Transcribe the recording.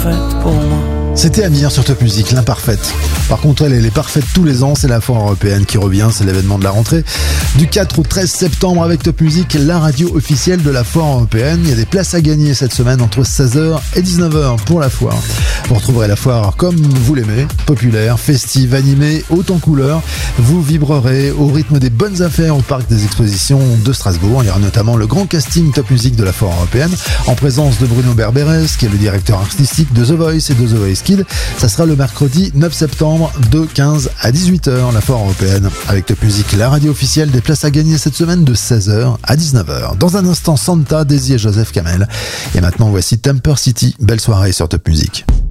l'imparfaite pour moi. C'était Amir sur Top Music, l'imparfaite. Par contre, elle est parfaite tous les ans, c'est la foire européenne qui revient, c'est l'événement de la rentrée. Du 4 au 13 septembre avec Top Music, la radio officielle de la foire européenne. Il y a des places à gagner cette semaine entre 16h et 19h pour la foire. Vous retrouverez la foire comme vous l'aimez, populaire, festive, animée, haute en couleurs. Vous vibrerez au rythme des bonnes affaires au parc des expositions de Strasbourg. Il y aura notamment le grand casting Top Music de la foire européenne en présence de Bruno Berberes, qui est le directeur artistique de The Voice et de The Voice Kids. Ça sera le mercredi 9 septembre de 15 à 18h, la foire européenne. Avec Top Music, la radio officielle, des places à gagner cette semaine de 16h à 19h. Dans un instant, Santa, Daisy et Joseph Kamel. Et maintenant, voici Temper City. Belle soirée sur Top Music.